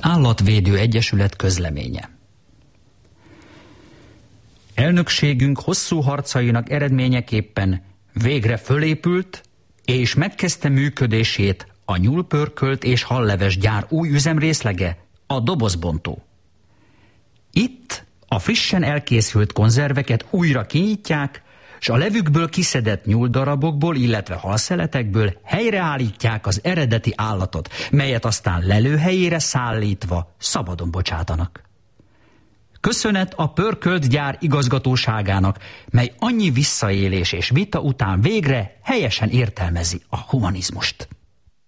Állatvédő Egyesület közleménye. Elnökségünk hosszú harcainak eredményeképpen végre fölépült és megkezdte működését a nyúlpörkölt és halleves gyár új üzemrészlege, a dobozbontó. Itt a frissen elkészült konzerveket újra kinyitják, s a levükből kiszedett nyúldarabokból, illetve halszeletekből helyreállítják az eredeti állatot, melyet aztán lelőhelyére szállítva szabadon bocsátanak. Köszönet a pörkölt gyár igazgatóságának, mely annyi visszaélés és vita után végre helyesen értelmezi a humanizmust.